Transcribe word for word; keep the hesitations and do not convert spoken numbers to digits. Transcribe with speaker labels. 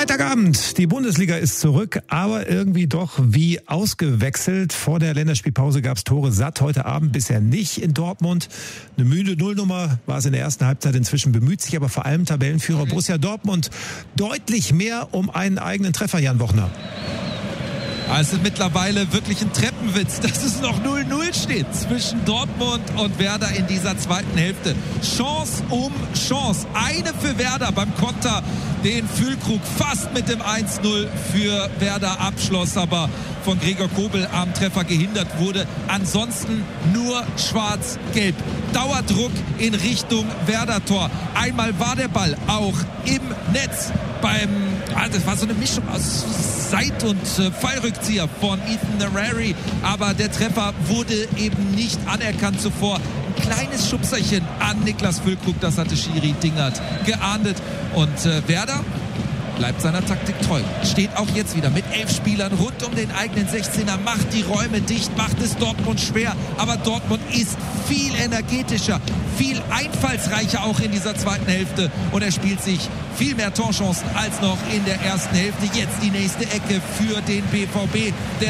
Speaker 1: Freitagabend, die Bundesliga ist zurück, aber irgendwie doch wie ausgewechselt. Vor der Länderspielpause gab es Tore satt, heute Abend bisher nicht in Dortmund. Eine müde Nullnummer war es in der ersten Halbzeit, inzwischen bemüht sich aber vor allem Tabellenführer Borussia Dortmund deutlich mehr um einen eigenen Treffer, Jan Wochner.
Speaker 2: Es ist mittlerweile wirklich ein Treppenwitz, dass es noch null null steht zwischen Dortmund und Werder in dieser zweiten Hälfte. Chance um Chance. Eine für Werder beim Konter, den Füllkrug fast mit dem eins null für Werder abschloss, aber von Gregor Kobel am Treffer gehindert wurde. Ansonsten nur schwarz-gelb. Dauerdruck in Richtung Werder-Tor. Einmal war der Ball auch im Netz beim, ah, das war so eine Mischung aus Seit- und äh, Fallrückzieher von Ethan Nwaneri, aber der Treffer wurde eben nicht anerkannt zuvor. Ein kleines Schubserchen an Niklas Füllkrug, das hatte Schiri Dingert geahndet und äh, Werder bleibt seiner Taktik treu. Steht auch jetzt wieder mit elf Spielern rund um den eigenen sechzehner, macht die Räume dicht, macht es Dortmund schwer. Aber Dortmund ist viel energetischer, viel einfallsreicher auch in dieser zweiten Hälfte. Und er spielt sich viel mehr Torchancen als noch in der ersten Hälfte. Jetzt die nächste Ecke für den B V B. Der